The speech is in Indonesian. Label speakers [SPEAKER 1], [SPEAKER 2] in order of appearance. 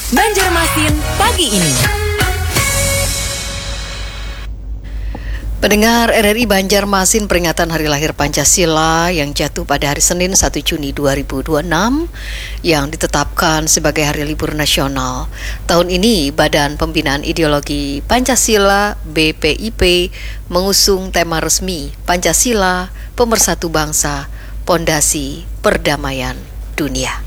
[SPEAKER 1] Banjarmasin pagi ini.
[SPEAKER 2] Pendengar RRI Banjarmasin, peringatan Hari Lahir Pancasila yang jatuh pada hari Senin 1 Juni 2026 yang ditetapkan sebagai hari libur nasional. Tahun ini Badan Pembinaan Ideologi Pancasila BPIP mengusung tema resmi Pancasila Pemersatu Bangsa, Pondasi Perdamaian Dunia.